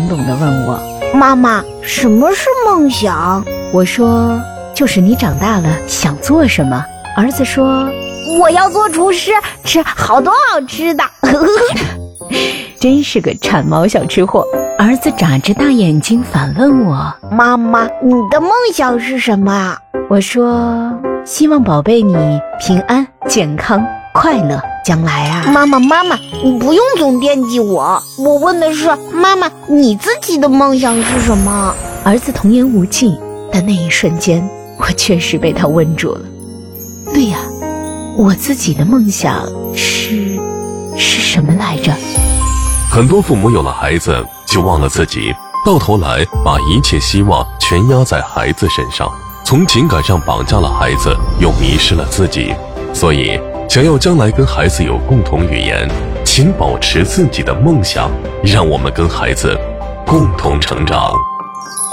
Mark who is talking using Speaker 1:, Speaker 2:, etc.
Speaker 1: 懵懂地问我：
Speaker 2: 妈妈，什么是梦想？
Speaker 1: 我说，就是你长大了想做什么。儿子说，
Speaker 2: 我要做厨师，吃好多好吃的。
Speaker 1: 真是个馋毛小吃货。儿子眨着大眼睛反问我：
Speaker 2: 妈妈，你的梦想是什么啊？
Speaker 1: 我说，希望宝贝你平安健康快乐，将来啊。
Speaker 2: 妈妈，你不用总惦记我，我问的是妈妈，你自己的梦想是什么？
Speaker 1: 儿子童言无忌，但那一瞬间我确实被他问住了。对呀，我自己的梦想是什么来着？
Speaker 3: 很多父母有了孩子就忘了自己，到头来把一切希望全压在孩子身上，从情感上绑架了孩子，又迷失了自己。所以想要将来跟孩子有共同语言，请保持自己的梦想，让我们跟孩子共同成长。